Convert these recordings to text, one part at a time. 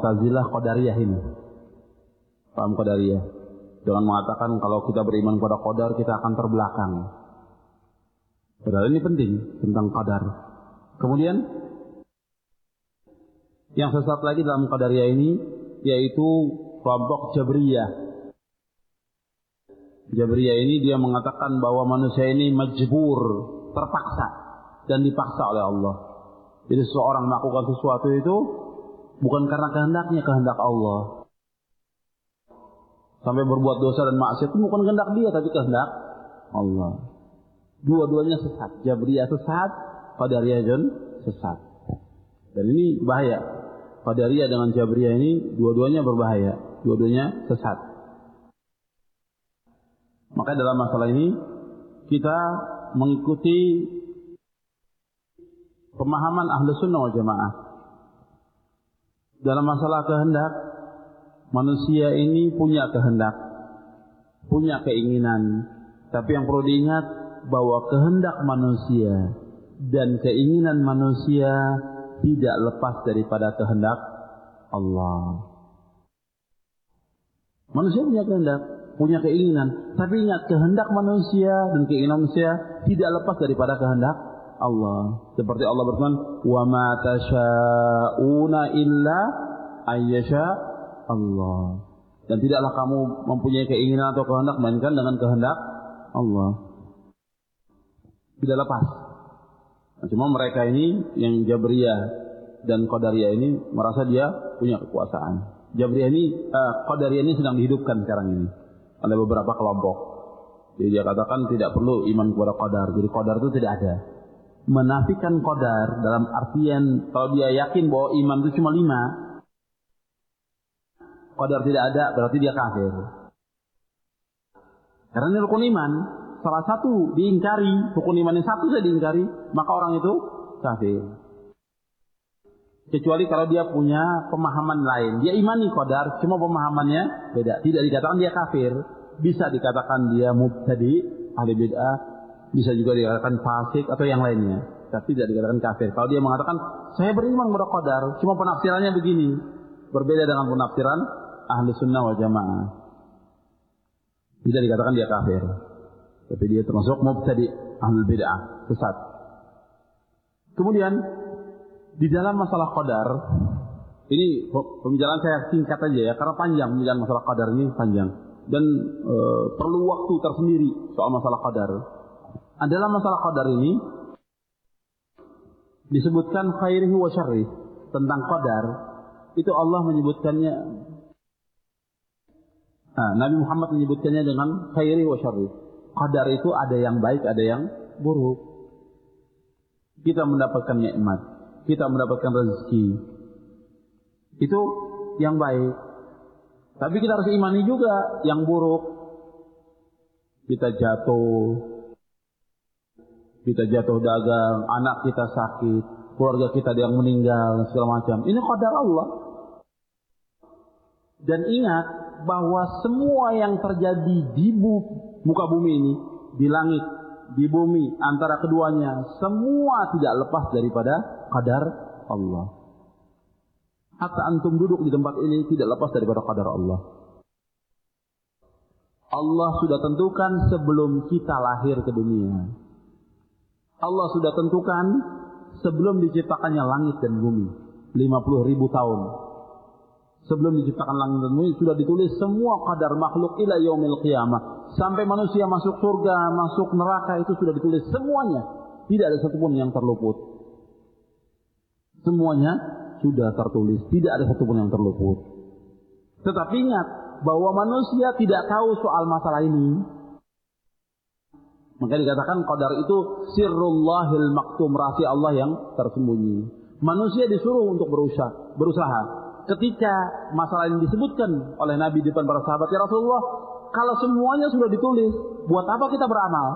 Mu'tazilah Qadariyah ini. Paham Qadariyah? Dengan mengatakan kalau kita beriman pada qadar kita akan terbelakang. Padahal ini penting tentang qadar. Kemudian yang sesat lagi dalam Qadariyah ini yaitu kelompok Jabriyah. Jabriyah ini dia mengatakan bahwa manusia ini majbur, terpaksa dan dipaksa oleh Allah. Jadi seseorang melakukan sesuatu itu bukan karena kehendaknya, kehendak Allah. Sampai berbuat dosa dan maksiat itu bukan kehendak dia, tapi kehendak Allah. Dua-duanya sesat. Jabriyah sesat, Qadariyah sesat. Dan ini bahaya. Qadariyah dengan Jabriyah ini dua-duanya berbahaya. Dua-duanya sesat. Maka dalam masalah ini kita mengikuti pemahaman Ahlus Sunnah wal Jamaah. Dalam masalah kehendak, manusia ini punya kehendak, punya keinginan. Tapi yang perlu diingat bahwa kehendak manusia dan keinginan manusia tidak lepas daripada kehendak Allah. Manusia punya kehendak, punya keinginan. Tapi ingat, kehendak manusia dan keinginan manusia tidak lepas daripada kehendak Allah. Seperti Allah berfirman, "Wa ma tasyauna illa ayyasha Allah." Dan tidaklah kamu mempunyai keinginan atau kehendak melainkan dengan kehendak Allah. Tidak lepas. Nah, cuma mereka ini yang Jabriyah dan Qadariyah ini merasa dia punya kekuasaan. Qadariyah ini sedang dihidupkan sekarang ini oleh beberapa kelompok. Jadi dia katakan tidak perlu iman kepada qadar. Jadi qadar itu tidak ada. Menafikan qadar dalam artian kalau dia yakin bahwa iman itu cuma 5, qadar tidak ada, berarti dia kafir. Karena ini rukun iman, salah satu diingkari, rukun iman yang satu saja diingkari, maka orang itu kafir. Kecuali kalau dia punya pemahaman lain. Dia imani qadar, cuma pemahamannya beda. Tidak dikatakan dia kafir. Bisa dikatakan dia mubtadi, ahli bid'ah. Bisa juga dikatakan fasik atau yang lainnya. Tapi tidak dikatakan kafir. Kalau dia mengatakan, saya beriman kepada qadar, cuma penafsirannya begini. Berbeda dengan penafsiran ahli sunnah wal jamaah. Tidak dikatakan dia kafir. Tapi dia termasuk mubtadi, ahli bid'ah, sesat. Kemudian di dalam masalah qadar, ini pembicaraan saya singkat aja ya, karena panjang pembicaraan masalah qadar ini panjang dan perlu waktu tersendiri soal masalah qadar. Dalam masalah qadar ini disebutkan khairihi wa syarrih, tentang qadar itu Allah menyebutkannya, Nabi Muhammad menyebutkannya dengan khairihi wa syarrih. Qadar itu ada yang baik, ada yang buruk. Kita mendapatkan nikmat, kita mendapatkan rezeki, itu yang baik. Tapi kita harus imani juga yang buruk. Kita jatuh dagang, anak kita sakit, keluarga kita ada yang meninggal, segala macam. Ini qadar Allah. Dan ingat bahwa semua yang terjadi di muka bumi ini, di langit, di bumi, antara keduanya, semua tidak lepas daripada qadar Allah. Hatta antum duduk di tempat ini tidak lepas daripada qadar Allah. Allah sudah tentukan sebelum kita lahir ke dunia. Allah sudah tentukan sebelum diciptakannya langit dan bumi. 50.000 tahun. Sebelum diciptakan langit dan bumi sudah ditulis semua qadar makhluk ila yaumil qiyamah. Sampai manusia masuk surga, masuk neraka itu sudah ditulis semuanya. Tidak ada satupun yang terluput. Semuanya sudah tertulis, tidak ada satupun yang terluput. Tetapi ingat bahwa manusia tidak tahu soal masalah ini. Maka dikatakan qadar itu sirrullahil maktum, rahasia Allah yang tersembunyi. Manusia disuruh untuk berusaha. Ketika masalah ini disebutkan oleh Nabi di depan para sahabat, ya Rasulullah, kalau semuanya sudah ditulis, buat apa kita beramal?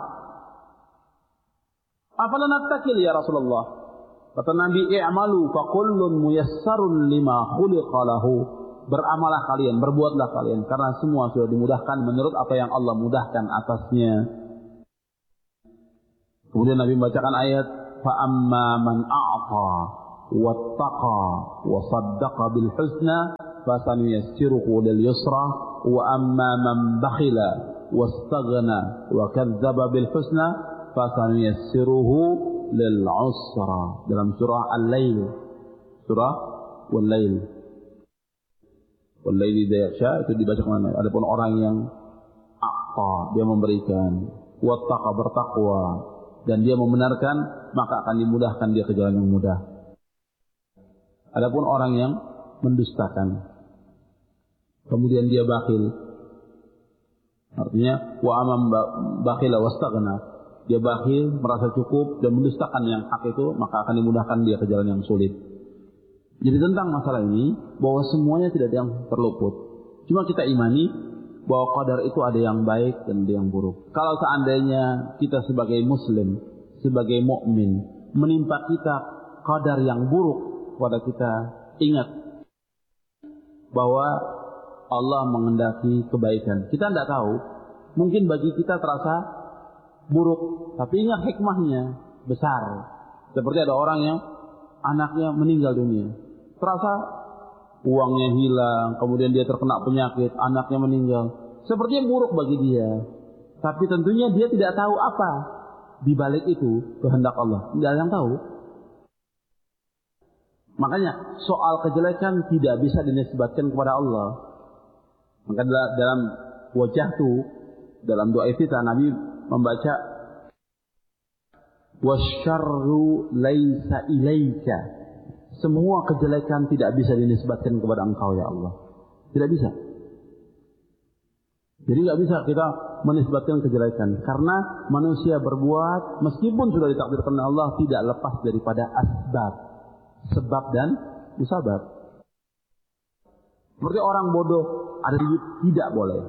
Afala nattakil ya Rasulullah? Kata Nabi, i'malu fa kullun muyassarun lima khuliqa lahu. Beramalah kalian, berbuatlah kalian, karena semua sudah dimudahkan menurut apa yang Allah mudahkan atasnya. Kemudian Nabi membacakan ayat, fa amma man a'ta wattaqa wa saddaqa bil husna fasanuyassiruhu lil yusra wa amma man bakhila wastaghna wa kadzdzaba bil husna fasanuyassiruhu lil usra. Dalam surah Al-Lail, surah Wal-Lail, Wal-Laili idza yaghsha, itu dibaca kemana? Adapun orang yang dia memberikan, wattaqa bertakwa, dan dia membenarkan, maka akan dimudahkan dia ke jalan yang mudah. Adapun orang yang mendustakan, kemudian dia bakhil, artinya wa amam bakhila wastaghna, dia bakhil, merasa cukup dan mendustakan yang hak itu, maka akan dimudahkan dia ke jalan yang sulit. Jadi tentang masalah ini, bahwa semuanya tidak ada yang terluput. Cuma kita imani bahwa qadar itu ada yang baik dan ada yang buruk. Kalau seandainya kita sebagai muslim, sebagai mukmin, menimpa kita qadar yang buruk pada kita, ingat bahwa Allah mengendaki kebaikan. Kita tidak tahu, mungkin bagi kita terasa buruk, tapi ingat hikmahnya besar. Seperti ada orang yang anaknya meninggal dunia, terasa uangnya hilang, kemudian dia terkena penyakit, anaknya meninggal. Sepertinya buruk bagi dia, tapi tentunya dia tidak tahu apa di balik itu kehendak Allah. Tidak ada yang tahu. Makanya soal kejelekan tidak bisa dinisbatkan kepada Allah. Maka dalam wajah itu, dalam doa iftitah, Nabi membaca wasyarru laisa ilaika. Semua kejelekan tidak bisa dinisbatkan kepada Engkau ya Allah. Tidak bisa. Jadi tidak bisa kita menisbatkan kejelekan. Karena manusia berbuat, meskipun sudah ditakdirkan oleh Allah, tidak lepas daripada asbab. Sebab dan musabab. Seperti orang bodoh, ada tidak boleh.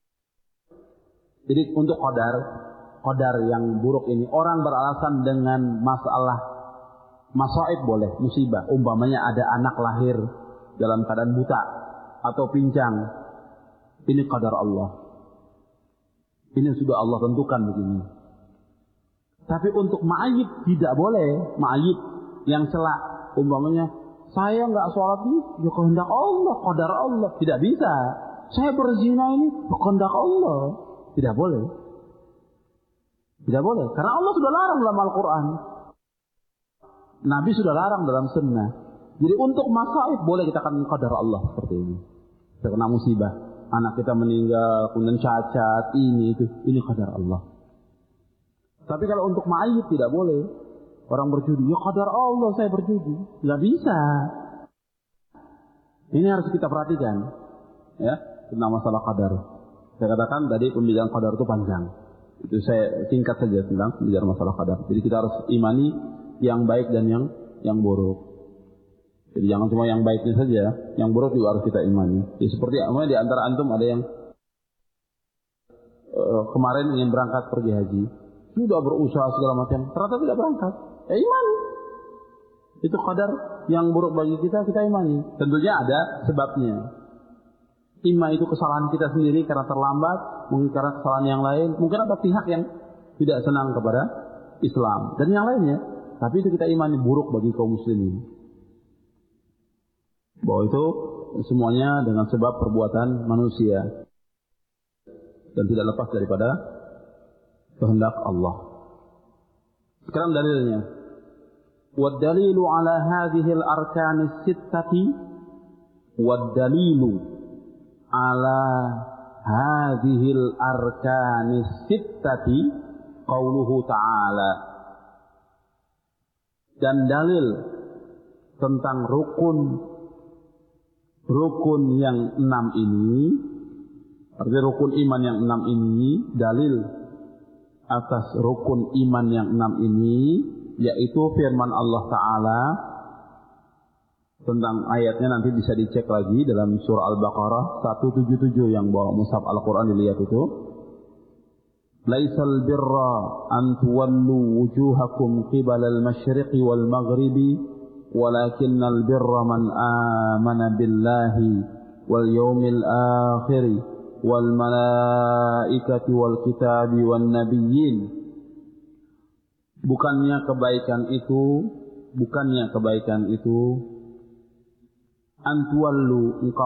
Jadi untuk qadar yang buruk ini, orang beralasan dengan masalah masaib boleh, musibah. Umpamanya ada anak lahir dalam keadaan buta atau pincang. Ini qadar Allah. Ini sudah Allah tentukan begini. Tapi untuk ma'ayib tidak boleh. Ma'ayib yang celak. Umpamanya, saya enggak sholat ini, ya kehendak Allah, qadar Allah. Tidak bisa. Saya berzina ini, kehendak Allah. Tidak boleh. Tidak boleh. Karena Allah sudah larang dalam Al-Quran. Nabi sudah larang dalam sunnah. Jadi untuk masaib boleh kita akan qadar Allah seperti ini. Terkena musibah, anak kita meninggal, kemudian cacat, ini qadar Allah. Tapi kalau untuk ma'ayib tidak boleh. Orang berjudi, ya qadar Allah saya berjudi. Tidak bisa. Ini harus kita perhatikan. Ya, tentang masalah qadar. Saya katakan tadi pembicaraan qadar itu panjang. Itu saya singkat saja tentang pembicaraan masalah qadar. Jadi kita harus imani yang baik dan yang buruk. Jadi jangan cuma yang baiknya saja, yang buruk juga harus kita imani. Jadi seperti di antara antum ada yang kemarin ingin berangkat pergi haji, sudah berusaha segala macam, ternyata tidak berangkat. Imani. Itu qadar yang buruk bagi kita imani. Tentunya ada sebabnya. Imma itu kesalahan kita sendiri karena terlambat, mungkin karena kesalahan yang lain, mungkin ada pihak yang tidak senang kepada Islam dan yang lainnya. Tapi itu kita imani buruk bagi kaum muslimin. Bahwa itu semuanya dengan sebab perbuatan manusia. Dan tidak lepas daripada kehendak Allah. Sekarang dalilnya. وَالدَّلِيلُ عَلَى هَذِهِ الْأَرْكَانِ السِّتَّةِ وَالدَّلِيلُ عَلَى هَذِهِ الْأَرْكَانِ السِّتَّةِ قَوْلُهُ تَعَالَى. Dan dalil tentang rukun yang 6 ini, artinya rukun iman yang 6 ini, dalil atas rukun iman yang 6 ini, yaitu firman Allah Ta'ala tentang ayatnya nanti bisa dicek lagi dalam surah Al-Baqarah 177 yang bawa mushaf Al-Quran dilihat itu. Laisal birra an tuwallu wujuhakum qibalal masyriqi wal maghribi walakinnal birra man amana billahi wal yawmil akhir wal malaikati wal kitabi wan nabiyyin. Bukannya kebaikan itu bukannya kebaikan itu antuallu engkau